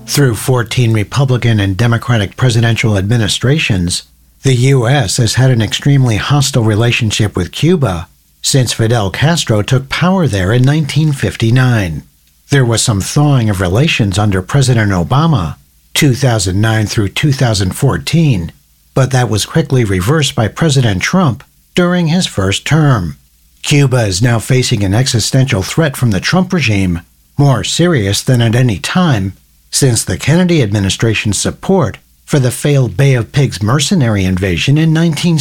Through 14 Republican and Democratic presidential administrations, the U.S. has had an extremely hostile relationship with Cuba since Fidel Castro took power there in 1959. There was some thawing of relations under President Obama, 2009 through 2014, but that was quickly reversed by President Trump during his first term. Cuba is now facing an existential threat from the Trump regime, more serious than at any time since the Kennedy administration's support for the failed Bay of Pigs mercenary invasion in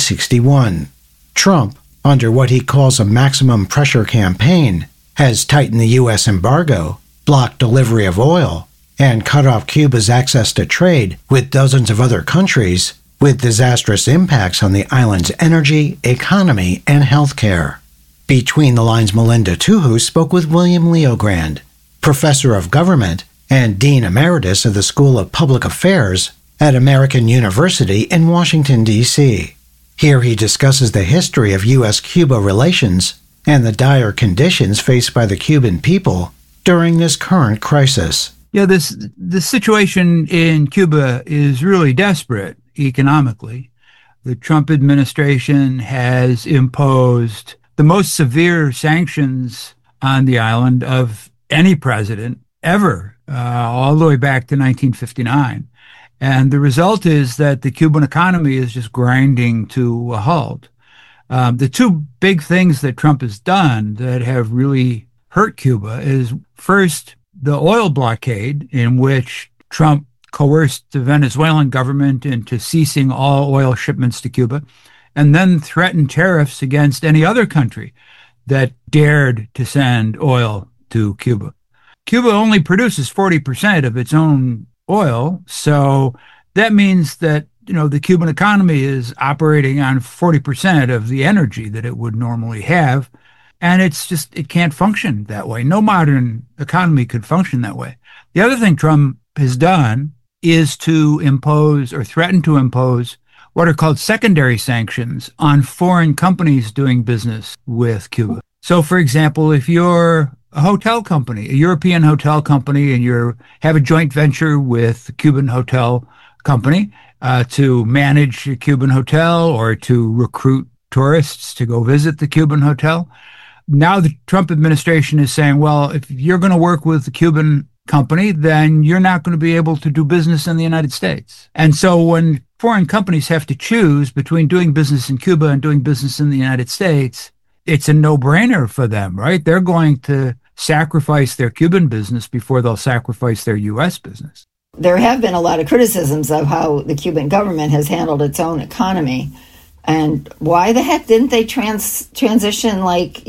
1961. Trump, under what he calls a maximum pressure campaign, has tightened the U.S. embargo, blocked delivery of oil, and cut off Cuba's access to trade with dozens of other countries, with disastrous impacts on the island's energy, economy, and healthcare. Between the Lines' Melinda Tuhu spoke with William Leogrand, professor of government and dean emeritus of the School of Public Affairs at American University in Washington, D.C. Here he discusses the history of U.S.-Cuba relations and the dire conditions faced by the Cuban people during this current crisis. Yeah, the situation in Cuba is really desperate economically. The Trump administration has imposed the most severe sanctions on the island of any president ever, all the way back to 1959. And the result is that the Cuban economy is just grinding to a halt. The two big things that Trump has done that have really hurt Cuba is, first, the oil blockade, in which Trump coerced the Venezuelan government into ceasing all oil shipments to Cuba, and then threatened tariffs against any other country that dared to send oil to Cuba. Cuba only produces 40% of its own oil, so that means that, the Cuban economy is operating on 40% of the energy that it would normally have, and it can't function that way. No modern economy could function that way. The other thing Trump has done is to impose or threaten to impose what are called secondary sanctions on foreign companies doing business with Cuba. So, for example, if you're a hotel company, a European hotel company, and you have a joint venture with the Cuban hotel company to manage a Cuban hotel or to recruit tourists to go visit the Cuban hotel, now the Trump administration is saying, well, if you're going to work with the Cuban company, then you're not going to be able to do business in the United States. And so when foreign companies have to choose between doing business in Cuba and doing business in the United States, it's a no-brainer for them, right? They're going to sacrifice their Cuban business before they'll sacrifice their U.S. business. There have been a lot of criticisms of how the Cuban government has handled its own economy. And why the heck didn't they transition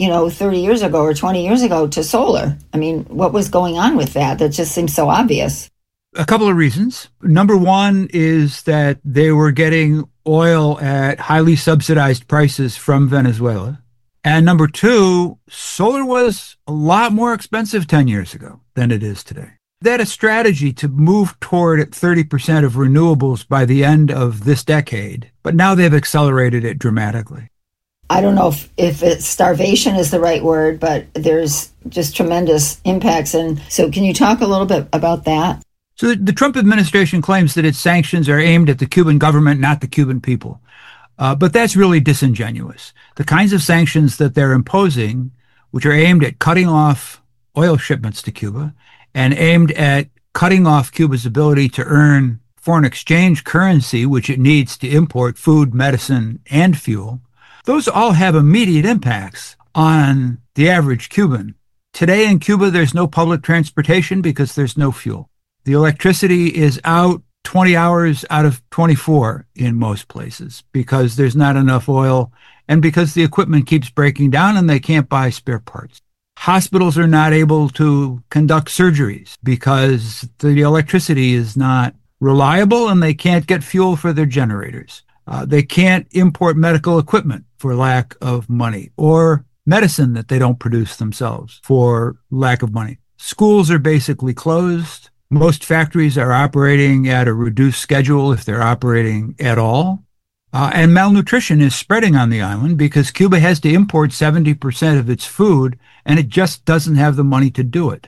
30 years ago or 20 years ago to solar? I mean, what was going on with that? That just seems so obvious. A couple of reasons. Number one is that they were getting oil at highly subsidized prices from Venezuela. And number two, solar was a lot more expensive 10 years ago than it is today. They had a strategy to move toward 30% of renewables by the end of this decade, but now they've accelerated it dramatically. I don't know if starvation is the right word, but there's just tremendous impacts. And so can you talk a little bit about that? So the Trump administration claims that its sanctions are aimed at the Cuban government, not the Cuban people. But that's really disingenuous. The kinds of sanctions that they're imposing, which are aimed at cutting off oil shipments to Cuba and aimed at cutting off Cuba's ability to earn foreign exchange currency, which it needs to import food, medicine, and fuel, those all have immediate impacts on the average Cuban. Today in Cuba, there's no public transportation because there's no fuel. The electricity is out 20 hours out of 24 in most places because there's not enough oil and because the equipment keeps breaking down and they can't buy spare parts. Hospitals are not able to conduct surgeries because the electricity is not reliable and they can't get fuel for their generators. They can't import medical equipment for lack of money or medicine that they don't produce themselves for lack of money. Schools are basically closed. Most factories are operating at a reduced schedule if they're operating at all. And malnutrition is spreading on the island because Cuba has to import 70% of its food, and it just doesn't have the money to do it.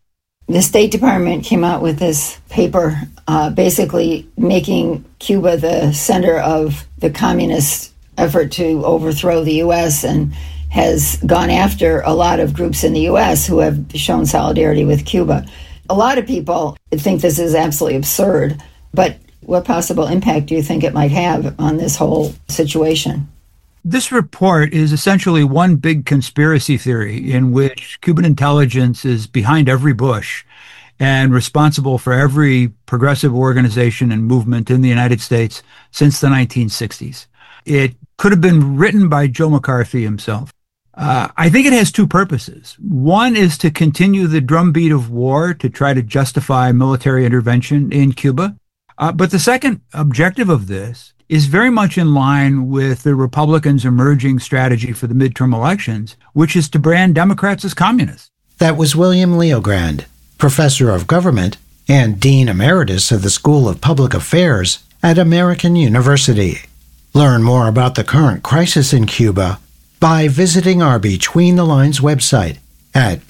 The State Department came out with this paper basically making Cuba the center of the communist effort to overthrow the U.S. and has gone after a lot of groups in the U.S. who have shown solidarity with Cuba. A lot of people think this is absolutely absurd, but what possible impact do you think it might have on this whole situation? This report is essentially one big conspiracy theory in which Cuban intelligence is behind every Bush and responsible for every progressive organization and movement in the United States since the 1960s. It could have been written by Joe McCarthy himself. I think it has two purposes. One is to continue the drumbeat of war to try to justify military intervention in Cuba. But the second objective of this is very much in line with the Republicans' emerging strategy for the midterm elections, which is to brand Democrats as communists. That was William Leogrand, professor of government and dean emeritus of the School of Public Affairs at American University. Learn more about the current crisis in Cuba by visiting our Between the Lines website at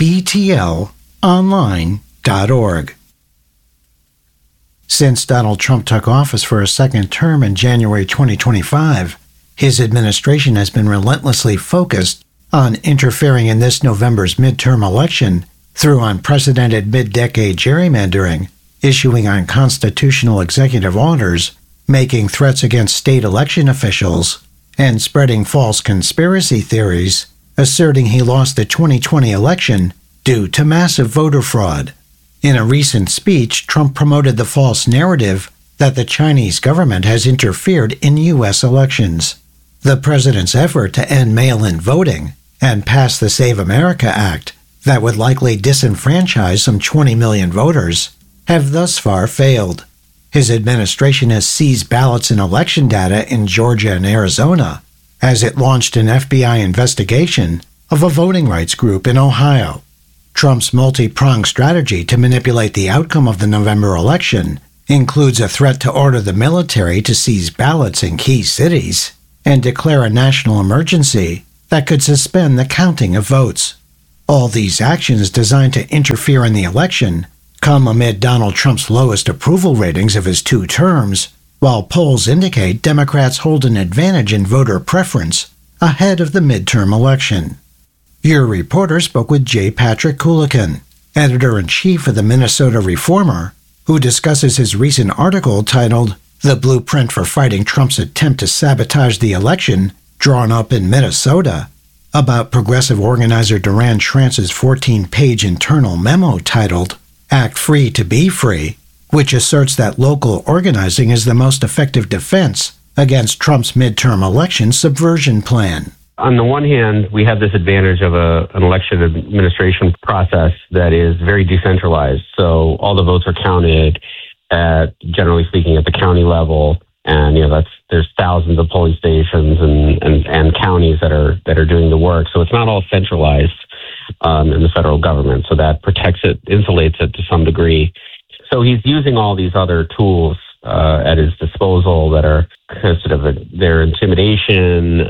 btlonline.org. Since Donald Trump took office for a second term in January 2025, his administration has been relentlessly focused on interfering in this November's midterm election through unprecedented mid-decade gerrymandering, issuing unconstitutional executive orders, making threats against state election officials, and spreading false conspiracy theories, asserting he lost the 2020 election due to massive voter fraud. In a recent speech, Trump promoted the false narrative that the Chinese government has interfered in U.S. elections. The president's effort to end mail-in voting and pass the Save America Act that would likely disenfranchise some 20 million voters have thus far failed. His administration has seized ballots and election data in Georgia and Arizona as it launched an FBI investigation of a voting rights group in Ohio. Trump's multi-pronged strategy to manipulate the outcome of the November election includes a threat to order the military to seize ballots in key cities and declare a national emergency that could suspend the counting of votes. All these actions designed to interfere in the election come amid Donald Trump's lowest approval ratings of his 2 terms, while polls indicate Democrats hold an advantage in voter preference ahead of the midterm election. Your reporter spoke with J. Patrick Coolican, editor-in-chief of the Minnesota Reformer, who discusses his recent article titled "The Blueprint for Fighting Trump's Attempt to Sabotage the Election," drawn up in Minnesota, about progressive organizer Duran Schrantz's 14-page internal memo titled "Act Free to Be Free," which asserts that local organizing is the most effective defense against Trump's midterm election subversion plan. On the one hand, we have this advantage of an election administration process that is very decentralized. So all the votes are counted generally speaking, at the county level. And, there's thousands of polling stations and counties that are doing the work. So it's not all centralized in the federal government. So that protects it, insulates it to some degree. So he's using all these other tools at his disposal that are sort of their intimidation,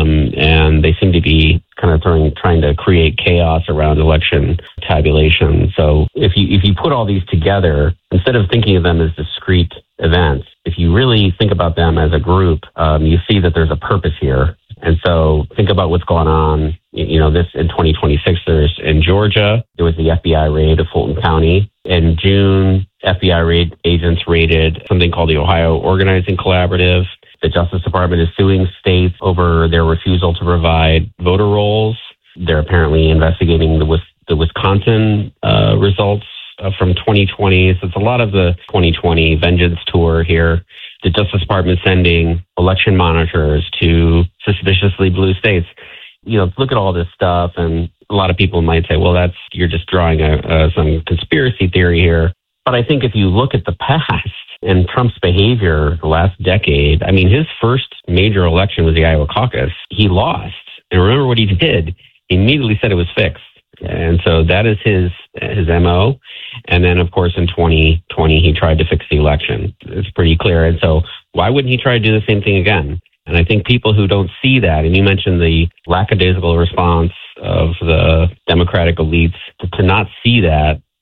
and they seem to be kind of trying to create chaos around election tabulation. So if you put all these together, instead of thinking of them as discrete events, if you really think about them as a group, you see that there's a purpose here. And so think about what's going on. This in 2026, in Georgia, there was the FBI raid of Fulton County. In June, FBI agents raided something called the Ohio Organizing Collaborative. The Justice Department is suing states over their refusal to provide voter rolls. They're apparently investigating the Wisconsin results from 2020. So it's a lot of the 2020 vengeance tour here. The Justice Department sending election monitors to suspiciously blue states. Look at all this stuff, and a lot of people might say, well, you're just drawing some conspiracy theory here. But I think if you look at the past and Trump's behavior the last decade, his first major election was the Iowa caucus. He lost. And remember what he did? He immediately said it was fixed. And so that is his MO. And then, of course, in 2020, he tried to fix the election. It's pretty clear. And so why wouldn't he try to do the same thing again? And I think people who don't see that, and you mentioned the lackadaisical response of the Democratic elites, to not see that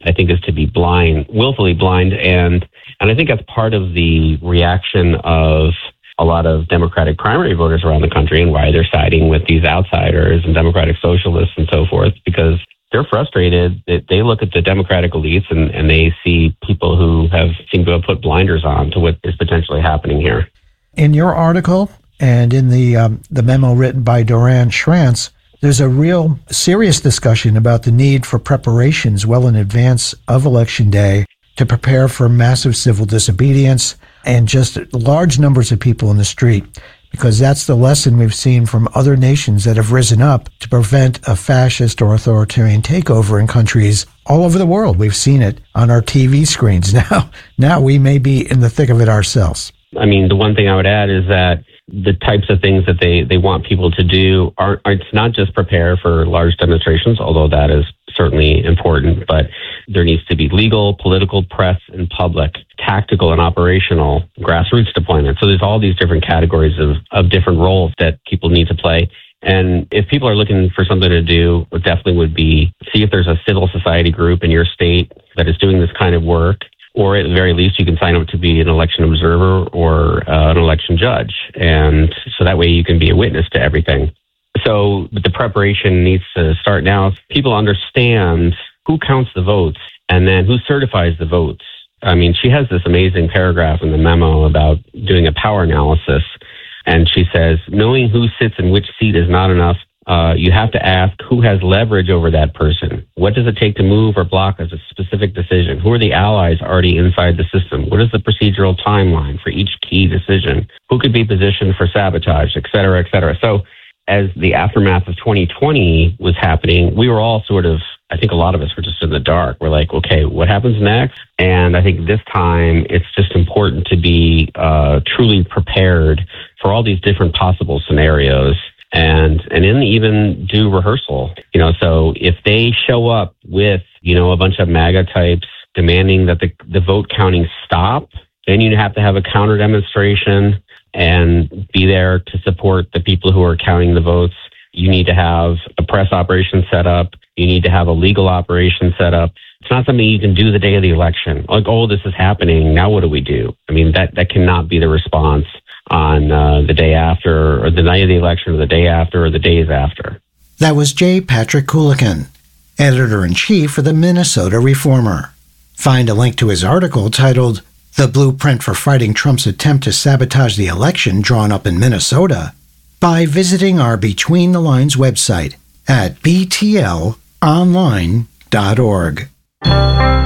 I think, is to be blind, willfully blind. And I think that's part of the reaction of a lot of Democratic primary voters around the country and why they're siding with these outsiders and Democratic socialists and so forth, because they're frustrated that they look at the Democratic elites and they see people who seem to have put blinders on to what is potentially happening here. In your article and in the memo written by Doran Schrantz, there's a real serious discussion about the need for preparations well in advance of Election Day to prepare for massive civil disobedience and just large numbers of people in the street, because that's the lesson we've seen from other nations that have risen up to prevent a fascist or authoritarian takeover in countries all over the world. We've seen it on our TV screens. Now we may be in the thick of it ourselves. I mean, the one thing I would add is that the types of things that they want people to do it's not just prepare for large demonstrations, although that is certainly important, but there needs to be legal, political, press, and public, tactical and operational grassroots deployment. So there's all these different categories of different roles that people need to play. And if people are looking for something to do, it definitely would be see if there's a civil society group in your state that is doing this kind of work. Or at the very least, you can sign up to be an election observer or an election judge. And so that way you can be a witness to everything. So the preparation needs to start now. If people understand who counts the votes and then who certifies the votes. I mean, she has this amazing paragraph in the memo about doing a power analysis. And she says, knowing who sits in which seat is not enough. You have to ask who has leverage over that person. What does it take to move or block a specific decision? Who are the allies already inside the system? What is the procedural timeline for each key decision? Who could be positioned for sabotage, et cetera, et cetera? So as the aftermath of 2020 was happening, we were all sort of, I think a lot of us were just in the dark. We're like, okay, what happens next? And I think this time it's just important to be truly prepared for all these different possible scenarios. And then even do rehearsal, so if they show up with, a bunch of MAGA types demanding that the vote counting stop, then you have to have a counter demonstration and be there to support the people who are counting the votes. You need to have a press operation set up. You need to have a legal operation set up. It's not something you can do the day of the election. Like, oh, this is happening. Now what do we do? I mean, that cannot be the response on the day after, or the night of the election, or the day after, or the days after. That was J. Patrick Coolican, editor-in-chief for the Minnesota Reformer. Find a link to his article titled The Blueprint for Fighting Trump's Attempt to Sabotage the Election Drawn Up in Minnesota by visiting our Between the Lines website at btlonline.org.